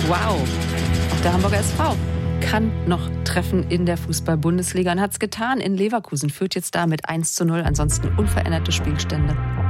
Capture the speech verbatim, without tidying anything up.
Wow, auch der Hamburger S V kann noch treffen in der Fußball-Bundesliga und hat es getan. In Leverkusen führt jetzt da mit eins zu null, ansonsten unveränderte Spielstände.